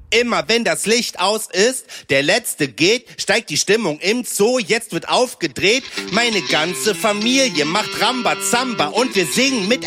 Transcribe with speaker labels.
Speaker 1: Immer wenn das Licht aus ist, der Letzte geht, steigt die Stimmung im Zoo, jetzt wird aufgedreht. Meine ganze Familie macht Rambazamba und wir singen mit